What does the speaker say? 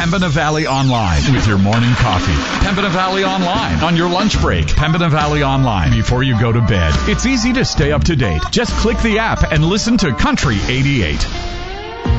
Pembina Valley Online with your morning coffee. Pembina Valley Online on your lunch break. Pembina Valley Online before you go to bed. It's easy to stay up to date. Just click the app and listen to Country 88.